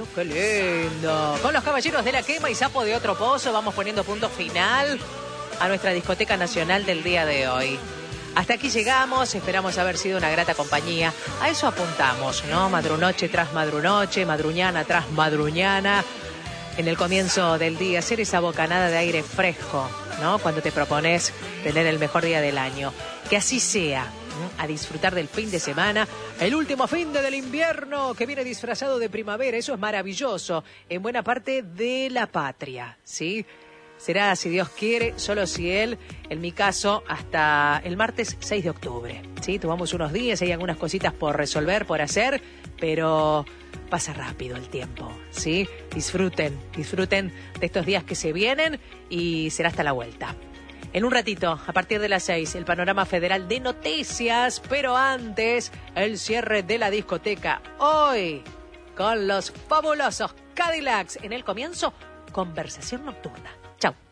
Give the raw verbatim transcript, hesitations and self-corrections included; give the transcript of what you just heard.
qué lindo. Con los caballeros de la quema y sapo de otro pozo vamos poniendo punto final a nuestra discoteca nacional del día de hoy. Hasta aquí llegamos, esperamos haber sido una grata compañía. A eso apuntamos, ¿no? Madrunoche tras madrunoche, madruñana tras madruñana. En el comienzo del día, hacer esa bocanada de aire fresco, ¿no? Cuando te propones tener el mejor día del año. Que así sea, ¿no? A disfrutar del fin de semana, el último fin de del invierno que viene disfrazado de primavera. Eso es maravilloso, en buena parte de la patria, ¿sí? Será, si Dios quiere, solo si Él, en mi caso, hasta el martes seis de octubre, ¿sí? Tomamos unos días, hay algunas cositas por resolver, por hacer, pero pasa rápido el tiempo, ¿sí? Disfruten, disfruten de estos días que se vienen y será hasta la vuelta. En un ratito, a partir de las seis, el panorama federal de noticias, pero antes, el cierre de la discoteca. Hoy, con los fabulosos Cadillacs. En el comienzo, conversación nocturna. Chau.